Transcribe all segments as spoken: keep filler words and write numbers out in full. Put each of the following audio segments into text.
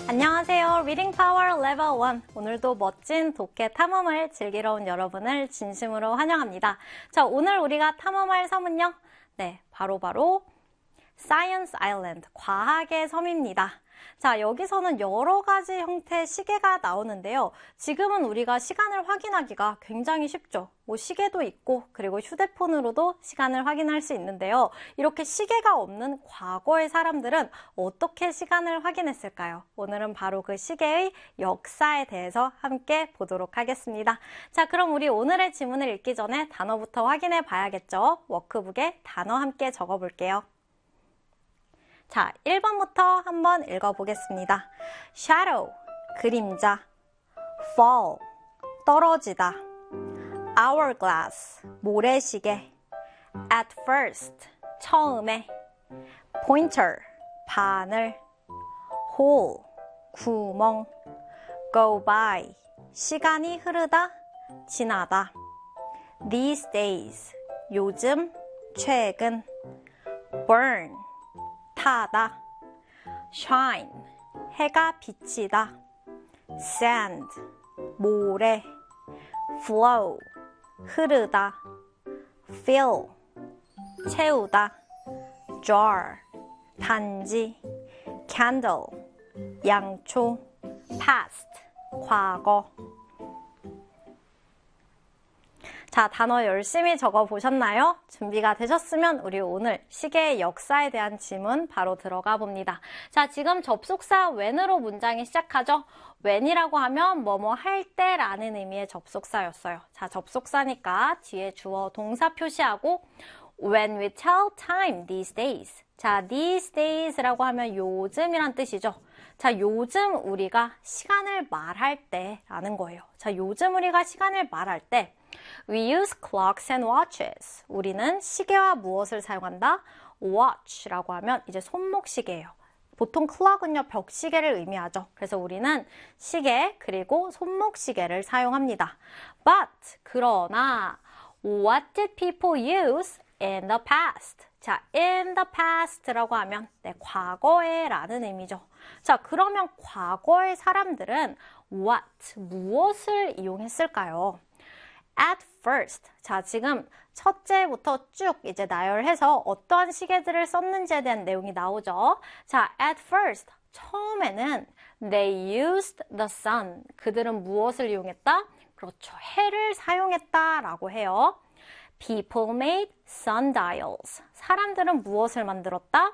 안녕하세요. 리딩 파워 레벨 일. 오늘도 멋진 독해 탐험을 즐기러 온 여러분을 진심으로 환영합니다. 자, 오늘 우리가 탐험할 섬은요. 네, 바로바로 Science Island, 과학의 섬입니다. 자, 여기서는 여러 가지 형태의 시계가 나오는데요. 지금은 우리가 시간을 확인하기가 굉장히 쉽죠. 뭐 시계도 있고 그리고 휴대폰으로도 시간을 확인할 수 있는데요. 이렇게 시계가 없는 과거의 사람들은 어떻게 시간을 확인했을까요? 오늘은 바로 그 시계의 역사에 대해서 함께 보도록 하겠습니다. 자, 그럼 우리 오늘의 지문을 읽기 전에 단어부터 확인해 봐야겠죠? 워크북에 단어 함께 적어 볼게요. 자, 일 번부터 한번 읽어보겠습니다. shadow, 그림자. fall, 떨어지다. hourglass, 모래시계. at first, 처음에. pointer, 바늘. hole, 구멍. go by, 시간이 흐르다, 지나다. these days, 요즘, 최근. burn, 타다. shine, 해가 비치다. sand, 모래. flow, 흐르다. fill, 채우다. jar, 단지. candle, 양초. past, 과거. 자, 단어 열심히 적어보셨나요? 준비가 되셨으면 우리 오늘 시계의 역사에 대한 지문 바로 들어가 봅니다. 자, 지금 접속사 when으로 문장이 시작하죠? when이라고 하면 뭐뭐 할 때라는 의미의 접속사였어요. 자, 접속사니까 뒤에 주어 동사 표시하고 when we tell time these days. 자, these days라고 하면 요즘이란 뜻이죠. 자, 요즘 우리가 시간을 말할 때라는 거예요. 자, 요즘 우리가 시간을 말할 때 We use clocks and watches. 우리는 시계와 무엇을 사용한다? watch라고 하면 이제 손목시계예요. 보통 clock은요, 벽시계를 의미하죠. 그래서 우리는 시계 그리고 손목시계를 사용합니다. But, 그러나 what did people use in the past? 자, in the past라고 하면 네, 과거에 라는 의미죠. 자, 그러면 과거의 사람들은 what, 무엇을 이용했을까요? At first. 자, 지금 첫째부터 쭉 이제 나열해서 어떠한 시계들을 썼는지에 대한 내용이 나오죠. 자, at first. 처음에는 they used the sun. 그들은 무엇을 이용했다? 그렇죠. 해를 사용했다라고 해요. People made sundials. 사람들은 무엇을 만들었다?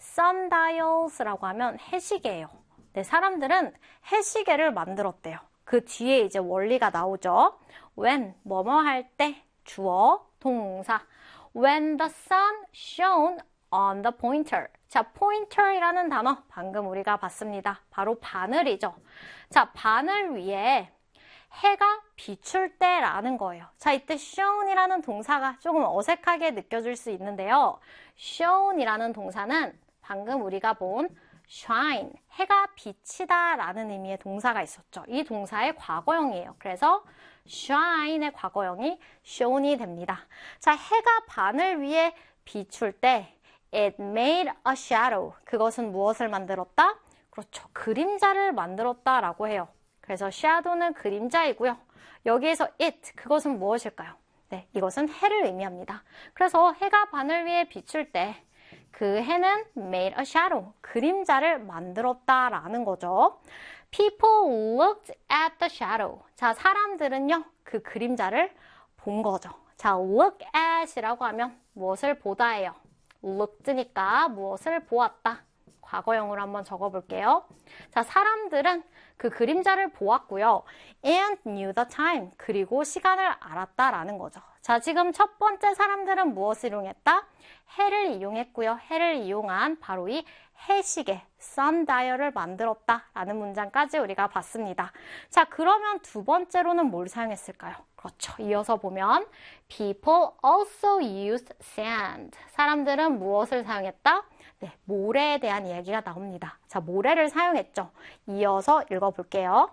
sundials라고 하면 해시계예요. 네, 사람들은 해시계를 만들었대요. 그 뒤에 이제 원리가 나오죠. when, 뭐뭐 할 때, 주어, 동사. when the sun shone on the pointer. 자, pointer이라는 단어 방금 우리가 봤습니다. 바로 바늘이죠. 자, 바늘 위에 해가 비출 때라는 거예요. 자, 이때 shone이라는 동사가 조금 어색하게 느껴질 수 있는데요. shone이라는 동사는 방금 우리가 본 shine, 해가 비치다 라는 의미의 동사가 있었죠. 이 동사의 과거형이에요. 그래서 shine의 과거형이 shone이 됩니다. 자, 해가 바늘 위에 비출 때 it made a shadow. 그것은 무엇을 만들었다? 그렇죠. 그림자를 만들었다 라고 해요. 그래서 shadow는 그림자이고요. 여기에서 it, 그것은 무엇일까요? 네, 이것은 해를 의미합니다. 그래서 해가 바늘 위에 비출 때 그 해는 made a shadow, 그림자를 만들었다라는 거죠. People looked at the shadow. 자, 사람들은요, 그 그림자를 본 거죠. 자, look at이라고 하면 무엇을 보다예요. looked니까 무엇을 보았다. 과거형으로 한번 적어볼게요. 자, 사람들은 그 그림자를 보았고요. and knew the time. 그리고 시간을 알았다라는 거죠. 자, 지금 첫 번째 사람들은 무엇을 이용했다? 해를 이용했고요. 해를 이용한 바로 이 해시계, sundial을 만들었다라는 문장까지 우리가 봤습니다. 자, 그러면 두 번째로는 뭘 사용했을까요? 그렇죠. 이어서 보면 people also used sand. 사람들은 무엇을 사용했다? 네, 모래에 대한 이야기가 나옵니다. 자, 모래를 사용했죠. 이어서 읽어볼게요.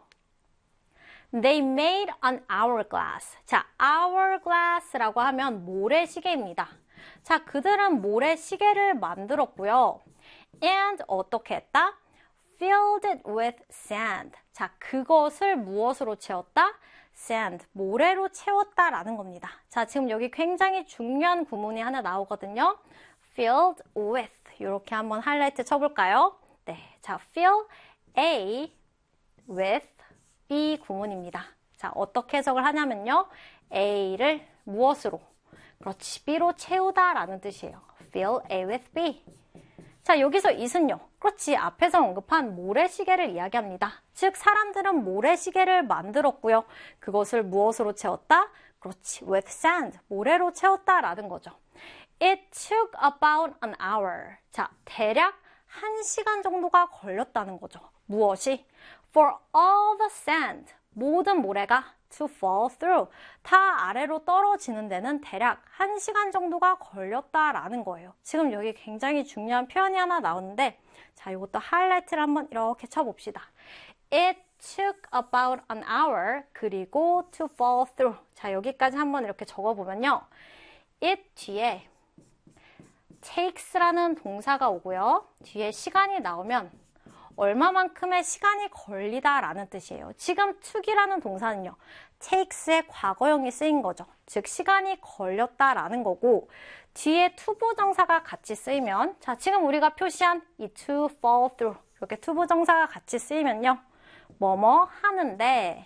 They made an hourglass. 자, hourglass라고 하면 모래시계입니다. 자, 그들은 모래시계를 만들었고요. and 어떻게 했다? filled it with sand. 자, 그것을 무엇으로 채웠다? sand, 모래로 채웠다라는 겁니다. 자, 지금 여기 굉장히 중요한 구문이 하나 나오거든요. filled with. 이렇게 한번 하이라이트 쳐볼까요? 네, 자, fill A with B 구문입니다. 자, 어떻게 해석을 하냐면요. A를 무엇으로? 그렇지, B로 채우다라는 뜻이에요. fill A with B. 자, 여기서 it은요. 그렇지, 앞에서 언급한 모래시계를 이야기합니다. 즉, 사람들은 모래시계를 만들었고요. 그것을 무엇으로 채웠다? 그렇지, with sand, 모래로 채웠다라는 거죠. It took about an hour. 자, 대략 한 시간 정도가 걸렸다는 거죠. 무엇이? For all the sand, 모든 모래가 to fall through, 다 아래로 떨어지는 데는 대략 한 시간 정도가 걸렸다라는 거예요. 지금 여기 굉장히 중요한 표현이 하나 나오는데, 자, 이것도 하이라이트를 한번 이렇게 쳐봅시다. It took about an hour, 그리고 to fall through. 자, 여기까지 한번 이렇게 적어보면요. it 뒤에 takes라는 동사가 오고요. 뒤에 시간이 나오면 얼마만큼의 시간이 걸리다라는 뜻이에요. 지금 took이라는 동사는요. takes의 과거형이 쓰인 거죠. 즉 시간이 걸렸다라는 거고, 뒤에 투부정사가 같이 쓰이면, 자, 지금 우리가 표시한 이 to fall through, 이렇게 투부정사가 같이 쓰이면요. 뭐뭐 하는데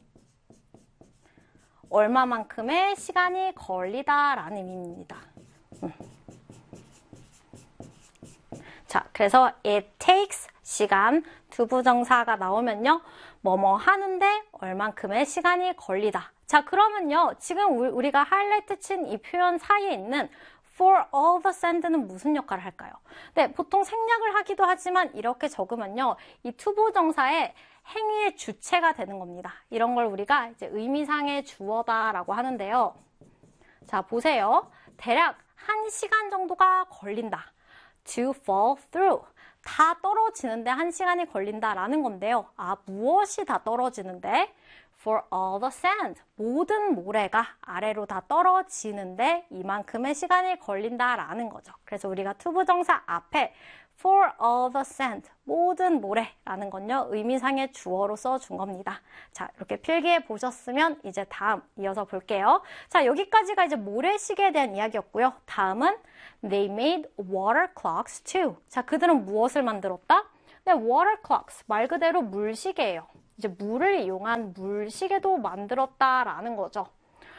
얼마만큼의 시간이 걸리다라는 의미입니다. 음. 자, 그래서 it takes, 시간, 투부정사가 나오면요. 뭐뭐 하는데 얼만큼의 시간이 걸리다. 자, 그러면요. 지금 우리가 하이라이트 친 이 표현 사이에 있는 for all the sand는 무슨 역할을 할까요? 네, 보통 생략을 하기도 하지만 이렇게 적으면요. 이 투부정사의 행위의 주체가 되는 겁니다. 이런 걸 우리가 이제 의미상의 주어다라고 하는데요. 자, 보세요. 대략 한 시간 정도가 걸린다. to fall through. 다 떨어지는데 한 시간이 걸린다라는 건데요. 아, 무엇이 다 떨어지는데? For all the sand. 모든 모래가 아래로 다 떨어지는데 이만큼의 시간이 걸린다라는 거죠. 그래서 우리가 투부정사 앞에 for all the sand, 모든 모래라는 건요. 의미상의 주어로 써준 겁니다. 자, 이렇게 필기해 보셨으면 이제 다음 이어서 볼게요. 자, 여기까지가 이제 모래시계에 대한 이야기였고요. 다음은 They made water clocks too. 자, 그들은 무엇을 만들었다? 네, water clocks, 말 그대로 물시계예요. 이제 물을 이용한 물시계도 만들었다라는 거죠.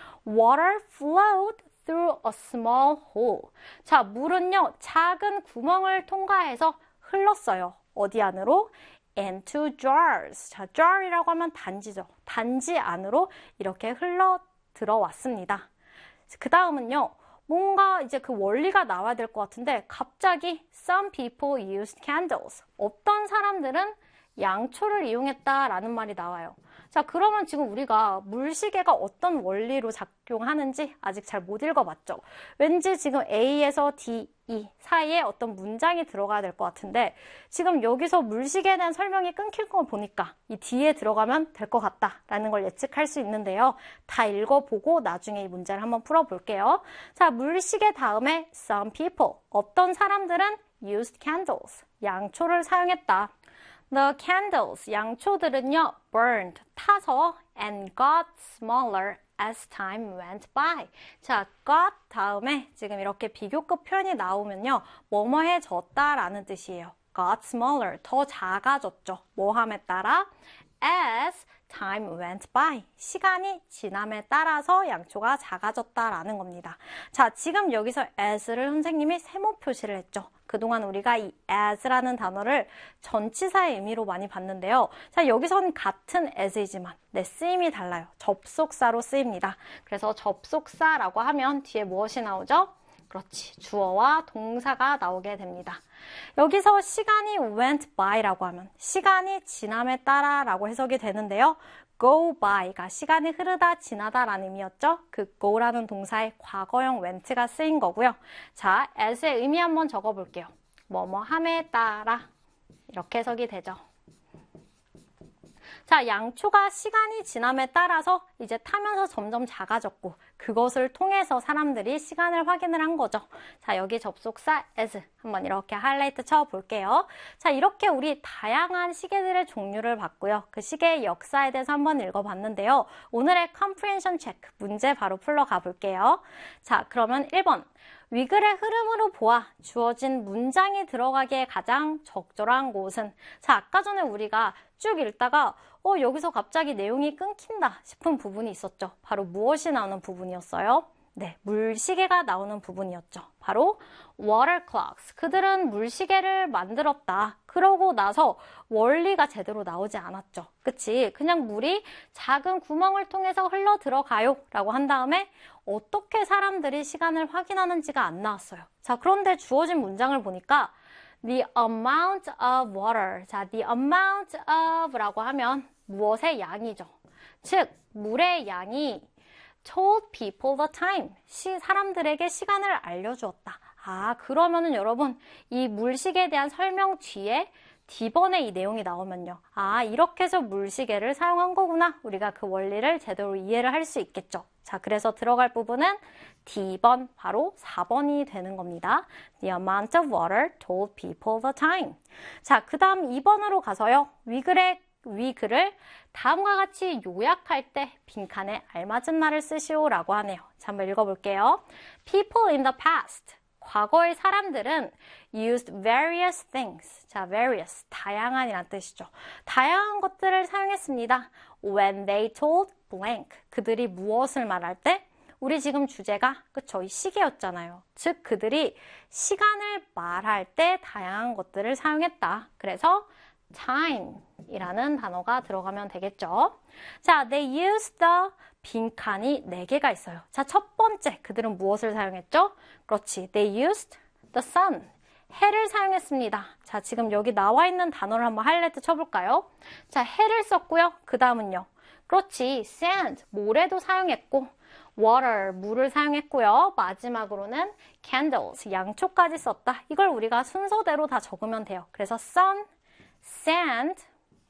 Water flowed through a small hole. 자, 물은요, 작은 구멍을 통과해서 흘렀어요. 어디 안으로? Into jars. 자, jar이라고 하면 단지죠. 단지 안으로 이렇게 흘러 들어왔습니다. 그 다음은요, 뭔가 이제 그 원리가 나와야 될 것 같은데, 갑자기 some people used candles. 어떤 사람들은 양초를 이용했다라는 말이 나와요. 자, 그러면 지금 우리가 물시계가 어떤 원리로 작용하는지 아직 잘 못 읽어봤죠? 왠지 지금 A에서 D, E 사이에 어떤 문장이 들어가야 될 것 같은데, 지금 여기서 물시계에 대한 설명이 끊길 걸 보니까 이 D에 들어가면 될 것 같다라는 걸 예측할 수 있는데요. 다 읽어보고 나중에 이 문제를 한번 풀어볼게요. 자, 물시계 다음에 some people, 어떤 사람들은 used candles, 양초를 사용했다. The candles, 양초들은요, burned, 타서 and got smaller as time went by. 자, got 다음에 지금 이렇게 비교급 표현이 나오면요, 뭐뭐해졌다라는 뜻이에요. got smaller, 더 작아졌죠. 뭐함에 따라? as time went by. 시간이 지남에 따라서 양초가 작아졌다라는 겁니다. 자, 지금 여기서 as를 선생님이 세모 표시를 했죠. 그동안 우리가 이 as라는 단어를 전치사의 의미로 많이 봤는데요. 자, 여기서는 같은 as이지만 네, 쓰임이 달라요. 접속사로 쓰입니다. 그래서 접속사라고 하면 뒤에 무엇이 나오죠? 그렇지, 주어와 동사가 나오게 됩니다. 여기서 시간이 went by라고 하면 시간이 지남에 따라 라고 해석이 되는데요. go by가 시간이 흐르다 지나다 라는 의미였죠. 그 go라는 동사의 과거형 went가 쓰인 거고요. 자, as의 의미 한번 적어볼게요. 뭐뭐함에 따라 이렇게 해석이 되죠. 자, 양초가 시간이 지남에 따라서 이제 타면서 점점 작아졌고 그것을 통해서 사람들이 시간을 확인을 한 거죠. 자, 여기 접속사 as 한번 이렇게 하이라이트 쳐볼게요. 자, 이렇게 우리 다양한 시계들의 종류를 봤고요. 그 시계의 역사에 대해서 한번 읽어봤는데요. 오늘의 comprehension check 문제 바로 풀러 가볼게요. 자, 그러면 일 번. 위글의 흐름으로 보아 주어진 문장이 들어가기에 가장 적절한 곳은, 자, 아까 전에 우리가 쭉 읽다가 어 여기서 갑자기 내용이 끊긴다 싶은 부분이 있었죠. 바로 무엇이 나오는 부분이었어요? 네, 물시계가 나오는 부분이었죠. 바로 water clocks. 그들은 물시계를 만들었다. 그러고 나서 원리가 제대로 나오지 않았죠. 그치? 그냥 물이 작은 구멍을 통해서 흘러 들어가요 라고 한 다음에 어떻게 사람들이 시간을 확인하는지가 안 나왔어요. 자, 그런데 주어진 문장을 보니까 the amount of water. 자, the amount of 라고 하면 무엇의 양이죠. 즉, 물의 양이 told people the time. 시, 사람들에게 시간을 알려주었다. 아, 그러면은 여러분, 이 물시계에 대한 설명 뒤에 D번에 이 내용이 나오면요. 아, 이렇게 해서 물시계를 사용한 거구나. 우리가 그 원리를 제대로 이해를 할 수 있겠죠. 자, 그래서 들어갈 부분은 D번, 바로 사 번이 되는 겁니다. The amount of water told people the time. 자, 그 다음 이 번으로 가서요. 위글의 위글을 다음과 같이 요약할 때 빈칸에 알맞은 말을 쓰시오 라고 하네요. 자, 한번 읽어볼게요. People in the past. 과거의 사람들은 used various things. 자, various, 다양한이란 뜻이죠. 다양한 것들을 사용했습니다. When they told blank. 그들이 무엇을 말할 때? 우리 지금 주제가 그쵸, 이 시계였잖아요. 즉, 그들이 시간을 말할 때 다양한 것들을 사용했다. 그래서 time 이라는 단어가 들어가면 되겠죠. 자, they used the 빈칸이 네 개가 있어요. 자, 첫 번째, 그들은 무엇을 사용했죠? 그렇지, they used the sun, 해를 사용했습니다. 자, 지금 여기 나와 있는 단어를 한번 하이라이트 쳐볼까요? 자, 해를 썼고요. 그 다음은요. 그렇지, sand, 모래도 사용했고, water, 물을 사용했고요. 마지막으로는 candles, 양초까지 썼다. 이걸 우리가 순서대로 다 적으면 돼요. 그래서 sun, sand,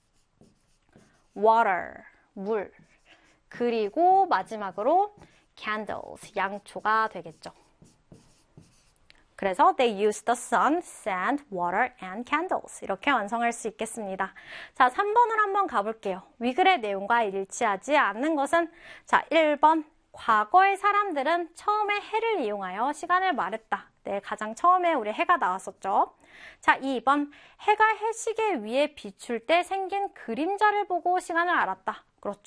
water, 물, 그리고 마지막으로 candles, 양초가 되겠죠. 그래서 they used the sun, sand, water, and candles. 이렇게 완성할 수 있겠습니다. 자, 삼 번을 한번 가볼게요. 위글의 내용과 일치하지 않는 것은, 자, 일 번. 과거의 사람들은 처음에 해를 이용하여 시간을 말했다. 네, 가장 처음에 우리 해가 나왔었죠. 자, 이 번. 해가 해시계 위에 비출 때 생긴 그림자를 보고 시간을 알았다.